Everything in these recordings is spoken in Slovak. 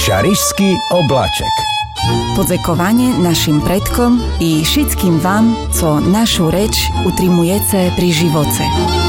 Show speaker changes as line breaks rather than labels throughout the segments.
Šarišský oblaček.
Podziękowanie naszym predkom i všetkým vám, co našu reč utrimujete pri živoce.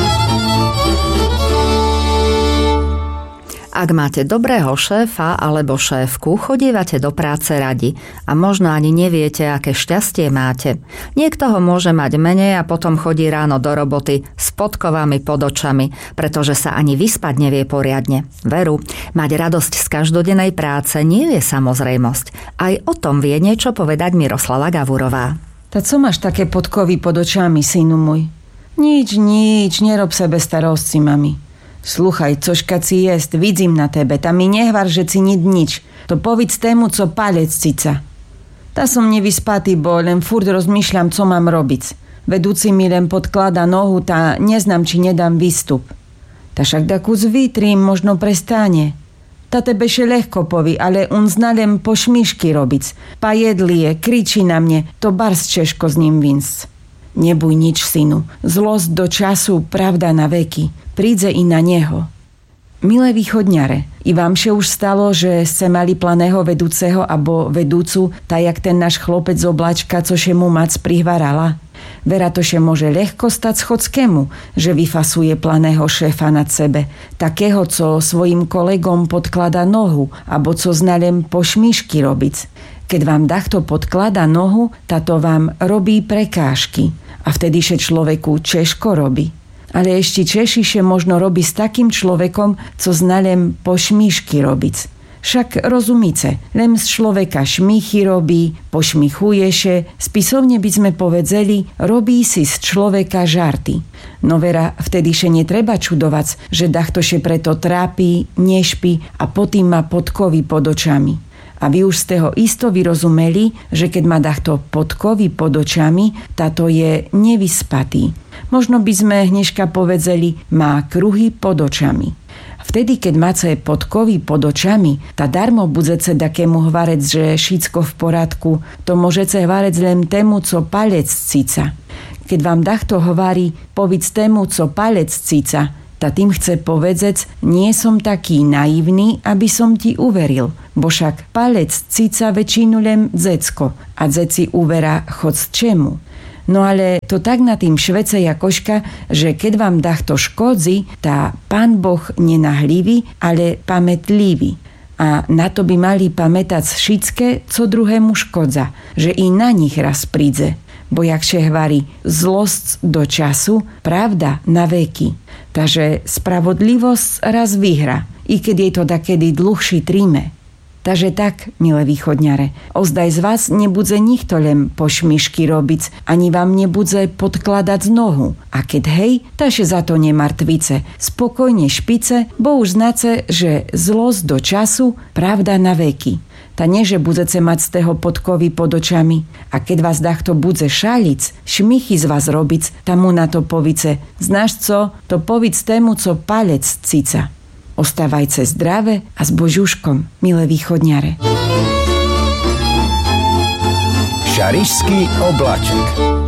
Ak máte dobrého šéfa alebo šéfku, chodívate do práce radi a možno ani neviete, aké šťastie máte. Niekto ho môže mať menej a potom chodí ráno do roboty s podkovami pod očami, pretože sa ani vyspať nevie poriadne. Veru, mať radosť z každodennej práce nie je samozrejmosť. Aj o tom vie niečo povedať Miroslava Gavurová.
Tak co máš také podkovy pod očami, synu môj? Nič, nerob sebe starosti, mami. Sluchaj, cožka ci jest, widzim na tebe, tam mi nehvar, že ci nič. To powiedz temu, co palec cica. Ta som nevyspatý, bo len furt rozmýšľam, co mám robiť. Vedúci mi len podklada nohu, ta neznám, či nedám výstup. Ta však da kus vytrím, možno prestane. Ta tebe še ľahko poví, ale on zna len pošmišky robiť. Pa jedlie, kričí na mne, to bars češko s ním vinc. Neboj nič, synu. Zlosť do času, pravda na veky. Príde i na neho. Milé východňare, i vám še už stalo, že ste mali planého vedúceho abo vedúcu, tak jak ten náš chlopec z oblačka, co še mu mac prihvarala? Vera to še môže ľahko stať Chodskému, že vyfasuje planého šéfa nad sebe, takého, co svojim kolegom podklada nohu, abo co zna len pošmišky robiť. Keď vám dachto podklada nohu, tato vám robí prekážky a vtedy še človeku češko robí. Ale ešte češiše možno robí s takým človekom, co zna len pošmišky robiť. Však rozumíte, len z človeka šmichy robí, pošmichuješe, spisovne by sme povedzeli, robí si z človeka žarty. No vera, vtedyše netreba čudovať, že dachtoše preto trápi, nešpí a potým má podkovy pod očami. A vy už ste ho isto vyrozumeli, že keď má dachto podkovy pod očami, táto je nevyspatý. Možno by sme hnežka povedzeli, má kruhy pod očami. Vtedy, keď máte podkovy pod očami, tá darmo budete takému hvarec, že všetko v poradku, to môžete hvarec len tému, co palec cica. Keď vám dachto hovorí, povedz tému, co palec cica, tá tým chce povedzec, nie som taký naivný, aby som ti uveril, bo však palec cica väčšinu len dzecko a dzeci uvera chod z čemu. No ale to tak na tým švece jakoška, že keď vám dachto škodzi, tá Pán Boh nenahlivý, ale pamätlivý. A na to by mali pamätať všetké, co druhému škodza, že i na nich raz príde. Bo jakže hvarí zlosť do času, pravda na veky. Takže spravodlivosť raz vyhra, i keď jej to takedy dlhší tríme. Takže tak, milé východňare, ozdaj z vás nebudze nikto len pošmišky robiť, ani vám nebudze podkladať z nohu. A keď hej, taže za to nemartvice, spokojne špice, bo už znace, že zlosť do času, pravda na veky. Ta nie, že budete mať z toho podkovy pod očami. A keď vás dachto budze šalic, šmichy z vás robiť, tam mu na to povice, znáš co, to povedz tému, co palec cica. Ostávajte zdravé a s Božuškom, milé východňare.
Šarišský oblaček.